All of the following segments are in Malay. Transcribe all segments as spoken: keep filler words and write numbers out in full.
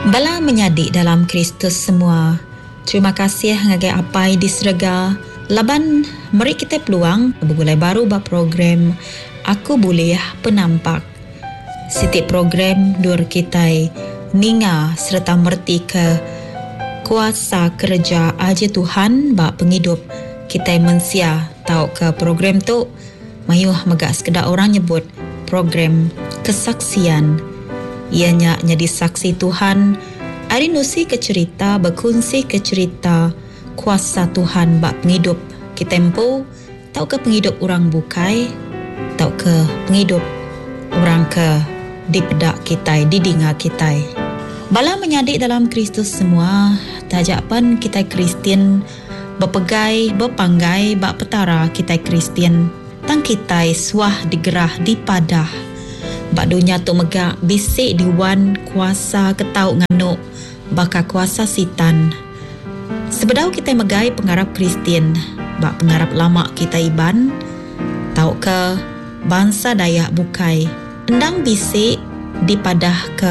Bala menyadik dalam Kristus semua. Terima kasih ngagai apai di serga. Laban mari kita peluang bergulai baru bab program Aku Boleh Penampak. Setiap program dur kita ninga serta merti ke kuasa kerja aja Tuhan bak penghidup kita mensia tahu ke program tu mayuh megak sekedar orang nyebut program kesaksian. Ianya jadi saksi Tuhan, ari nusi ke cerita, berkongsi ke cerita kuasa Tuhan bak penghidup kita empu, tau ke penghidup orang bukai, tau ke penghidup orang ke di pedak kita, di dinga kita. Bala menyadik dalam Kristus semua, tajapan kita Kristian, berpegai, berpanggai, bak petara kita Kristian, tang kita suah digerah, dipadah. Bak dunia tu megak bisik diwan kuasa ketau nganuk baka kuasa sitan. Sebedau kita megai pengarap Kristian, bak pengarap lama kita iban, tau ke bangsa Dayak bukai. Endang bisik dipadah ke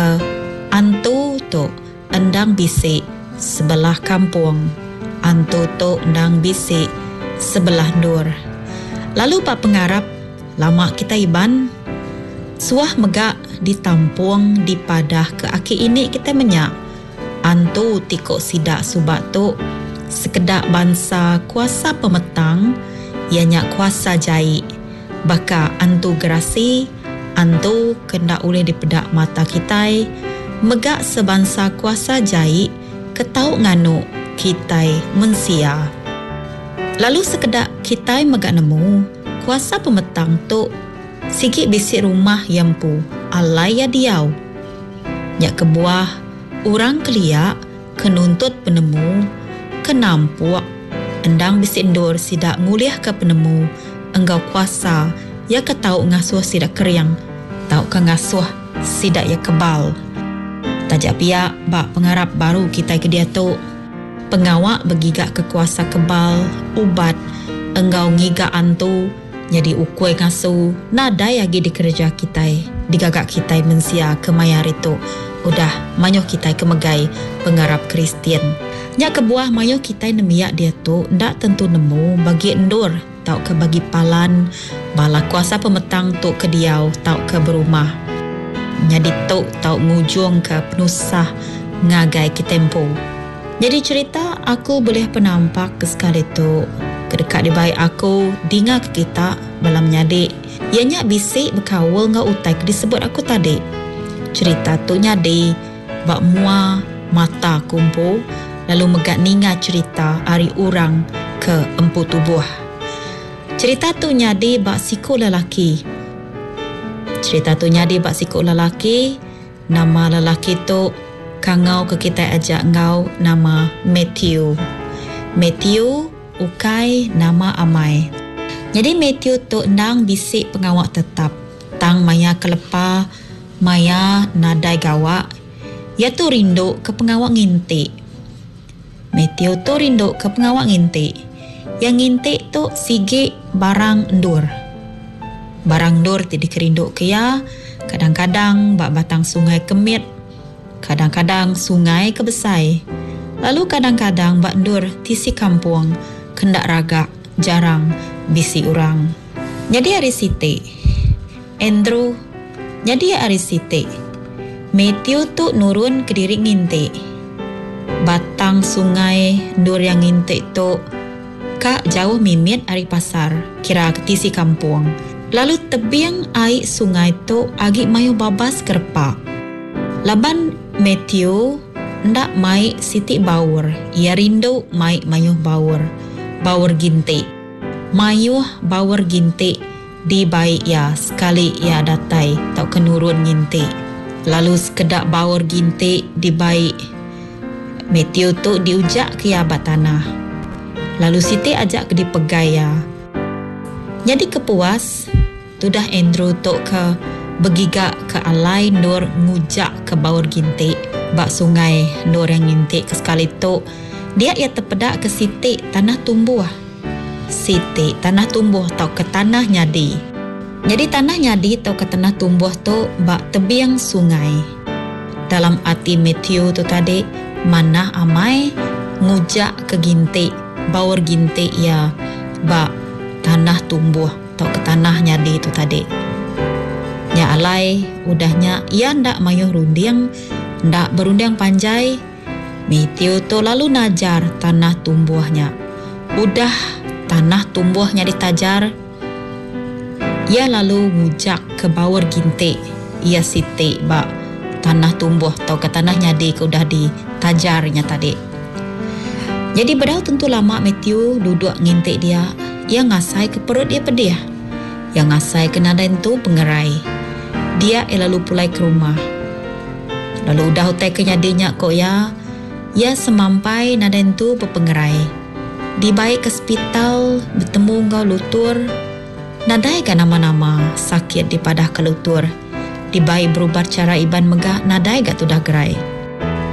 antu tu, endang bisik sebelah kampung. Antu tu endang bisik sebelah dur. Lalu bak pengarap lama kita iban, suah megak ditampung dipadah ke aki ini kita menyak antu tikok sidak subak tu sekedak bangsa kuasa pemetang ianya kuasa jai baka antu gerasi antu kena oleh dipedak mata kita megak sebangsa kuasa jai ketau nganu kita mensia. Lalu sekedak kita megak nemu kuasa pemetang tu sikit bisik rumah yang pu alai ya diau. Nyak kebuah orang keliak kenuntut penemu kenampuak endang bisik endur sidak nguliah ke penemu enggau kuasa ya ketau ngasuh sidak keriang tau ke ngasuh sidak ya kebal. Tajak piak bak pengarap baru kita ke dia tu pengawak begigak ke kuasa kebal ubat enggau ngigak antu jadi ukui ngasu nada lagi di kerja kita digagak kita mensia ke mayar itu udah manyoh kita ke megai pengarap Kristian nyak kebuah manyoh kita nemiak dia tu ndak tentu nemu bagi endur tau ke bagi palan bala kuasa pemetang tu ke diau tau ke berumah jadi tu tau ngujung ke penusah ngagai kita empu. Jadi cerita Aku Boleh Penampak ke sekali tu kedekat di baik aku dinga ke kita balam nyadik ianya bisik berkawal ngau utai disebut aku tadi cerita tu nyadi bak mua mata kumpu lalu megak ninga cerita ari orang ke empu tubuh. Cerita tu nyadi bak siku lelaki cerita tu nyadi bak siku lelaki nama lelaki tu kangau ke kita ajak ngau nama Matthew Matthew ukai nama Amai. Jadi Matthew tu endang bisik pengawak tetap. Tang maya kelepa, maya nadai gawak. Ia tu rindu ke pengawak ngintik. Matthew tu rindu ke pengawak ngintik. Yang ngintik tu sige barang endur. Barang endur tidak kerindu ke ya. Kadang-kadang bak batang sungai kemit. Kadang-kadang sungai kebesai. Lalu kadang-kadang bak endur tisi kampung. Kendak ragak jarang bisi orang. Jadi hari siti Andrew jadi hari siti Matthew tu nurun ke diri ngintik batang sungai nur yang ngintik tu kak jauh mimit hari pasar kira ketisi kampung. Lalu tebiang air sungai tu agi mayu babas kerpak. Laban Matthew ndak mai siti baur ia rindu mai mayu baur baur gintik. Mayuh baur gintik di baik ya sekali ya datai tau kenurun gintik. Lalu sekedak baur gintik di baik Matthew tu diujak ke ya tanah. Lalu Siti ajak ke dipegai ya. Jadi kepuas tu dah Andrew tu ke begigak ke alai nur ngujak ke baur gintik bak sungai nur yang gintik ke sekali tu dia ia terpedak ke Siti tanah tumbuh. Siti tanah tumbuh tau ke tanah nyadi. Jadi tanah nyadi tau ke tanah tumbuh tu bak tebiang sungai. Dalam Ati Matthew tu tadi manah amai ngujak ke gintik, bawar gintik ya ba tanah tumbuh atau ke tanahnya di tu tadi. Ya alai udahnya ia ndak mayuh runding, ndak berunding panjai. Matthew tu lalu najar tanah tumbuhnya. Udah tanah tumbuhnya ditajar, ia lalu ngujak ke bawar gintik. Ia siti ba tanah tumbuh atau ke tanahnya di udah ditajarnya tadi. Jadi bedau tentu lama Matthew duduk ngintik dia. Ia ngasai ke perut dia pedih. Ia ngasai ke nada itu pengerai. Dia lalu pulai ke rumah. Lalu udah utai kenyadinya kok ya. Ia semampai nada itu berpengerai. Dibaik ke hospital bertemu ngau lutur. Nadai kan nama-nama sakit di padah ke lutur. Dibaik berubat cara iban megah nadai gak tudah gerai.